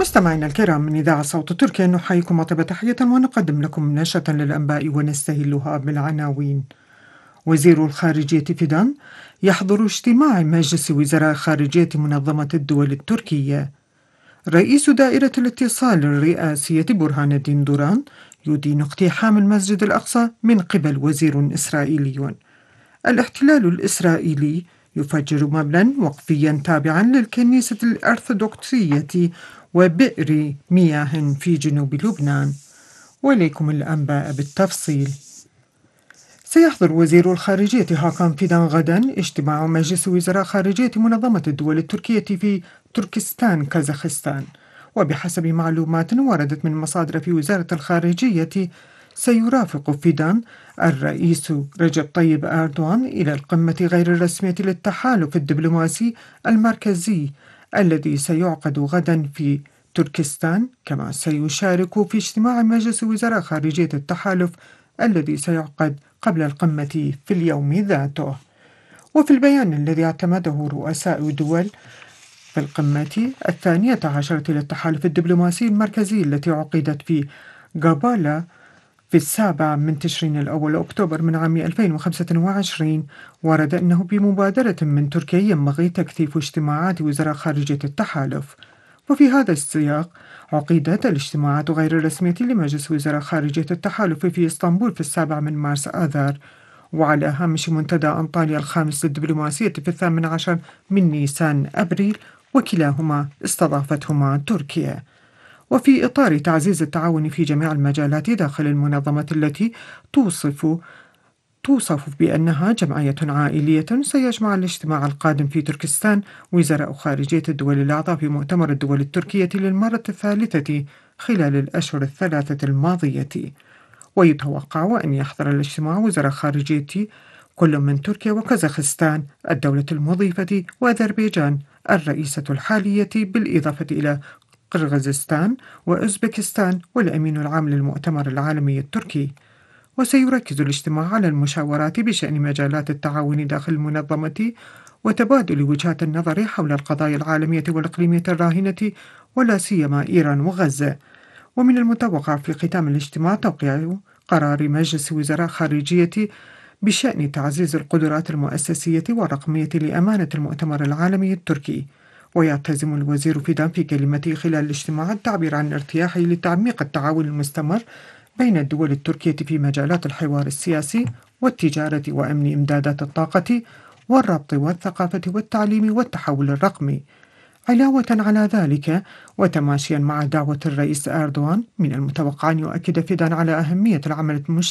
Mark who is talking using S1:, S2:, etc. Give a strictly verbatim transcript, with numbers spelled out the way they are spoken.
S1: مستمعينا الكرام من إذاعة صوت تركيا نحييكم وطيب تحية ونقدم لكم نشرة للأنباء ونستهلها بالعناوين. وزير الخارجية فيدان يحضر اجتماع مجلس وزراء خارجية منظمة الدول التركية. رئيس دائرة الاتصال الرئاسية برهان الدين دوران يدين اقتحام المسجد الأقصى من قبل وزير إسرائيلي. الاحتلال الإسرائيلي يفجر مبنى وقفيا تابعا للكنيسة الأرثوذكسية وبئر مياه في جنوب لبنان. وليكم الأنباء بالتفصيل. سيحضر وزير الخارجية هاكان فيدان غدا اجتماع مجلس وزراء خارجية منظمة الدول التركية في تركستان كازاخستان. وبحسب معلومات وردت من مصادر في وزارة الخارجية سيرافق فيدان الرئيس رجب طيب أردوغان إلى القمة غير الرسمية للتحالف الدبلوماسي المركزي الذي سيعقد غدا في تركستان، كما سيشارك في اجتماع مجلس وزراء خارجية التحالف الذي سيعقد قبل القمة في اليوم ذاته. وفي البيان الذي اعتمده رؤساء دول في القمة الثانية عشرة للتحالف الدبلوماسي المركزي التي عقدت في غابالا في السابع من تشرين الأول أكتوبر من عام ألفين وخمسة وعشرين، ورد أنه بمبادرة من تركيا ينبغي تكثيف اجتماعات وزراء خارجية التحالف. وفي هذا السياق عقدت الاجتماعات غير الرسمية لمجلس وزراء خارجية التحالف في اسطنبول في السابع من مارس آذار، وعلى هامش منتدى أنطاليا الخامس للدبلوماسية في الثامن عشر من نيسان أبريل، وكلاهما استضافتهما تركيا. وفي إطار تعزيز التعاون في جميع المجالات داخل المنظمة التي توصف توصف بأنها جمعية عائلية، سيجمع الاجتماع القادم في تركستان وزراء خارجية الدول الأعضاء في مؤتمر الدول التركية للمرة الثالثة خلال الأشهر الثلاثة الماضية. ويتوقع أن يحضر الاجتماع وزراء خارجية كل من تركيا وكازاخستان الدولة المضيفة وأذربيجان الرئيسة الحالية، بالإضافة إلى قرغيزستان وأوزبكستان والأمين العام للمؤتمر العالمي التركي. وسيركز الاجتماع على المشاورات بشأن مجالات التعاون داخل المنظمة وتبادل وجهات النظر حول القضايا العالمية والإقليمية الراهنة ولا سيما إيران وغزة. ومن المتوقع في ختام الاجتماع توقيع قرار مجلس وزراء خارجية بشأن تعزيز القدرات المؤسسية والرقمية لأمانة المؤتمر العالمي التركي. ويعتزم الوزير فيدان في كلمته خلال الاجتماع التعبير عن ارتياحه لتعميق التعاون المستمر بين الدول التركية في مجالات الحوار السياسي والتجارة وأمن إمدادات الطاقة والربط والثقافة والتعليم والتحول الرقمي. علاوة على ذلك وتماشيا مع دعوة الرئيس أردوغان، من المتوقع أن يؤكد فيدان على أهمية العمل المشترك